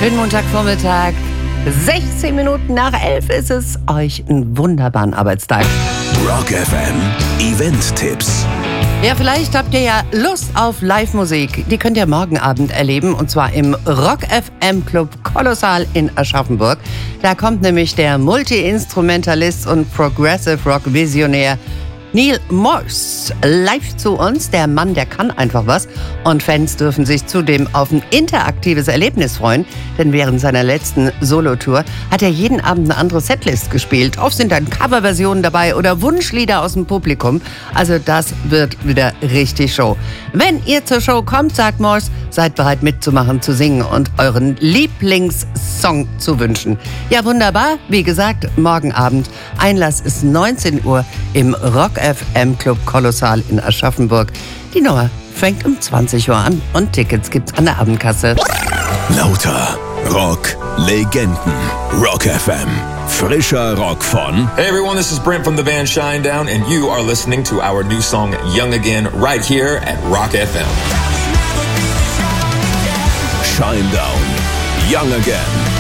Schönen Montagvormittag. 16 Minuten nach 11 ist es. Euch einen wunderbaren Arbeitstag. Rock FM Event-Tipps. Ja, vielleicht habt ihr ja Lust auf Live-Musik. Die könnt ihr morgen Abend erleben, und zwar im Rock FM Club Kolossal in Aschaffenburg. Da kommt nämlich der Multi-Instrumentalist und Progressive Rock-Visionär Neal Morse live zu uns. Der Mann, der kann einfach was. Und Fans dürfen sich zudem auf ein interaktives Erlebnis freuen. Denn während seiner letzten Solotour hat er jeden Abend eine andere Setlist gespielt. Oft sind dann Coverversionen dabei oder Wunschlieder aus dem Publikum. Also das wird wieder richtig Show. Wenn ihr zur Show kommt, sagt Morse, seid bereit mitzumachen, zu singen und euren Lieblingssong zu wünschen. Ja, wunderbar. Wie gesagt, morgen Abend. Einlass ist 19 Uhr im Rock FM Club Kolossal in Aschaffenburg. Die Nummer fängt um 20 Uhr an und Tickets gibt's an der Abendkasse. Lauter Rock-Legenden. Rock FM. Frischer Rock von... Hey everyone, this is Brent from the band Shinedown, and you are listening to our new song Young Again right here at Rock FM. Shinedown. Young Again.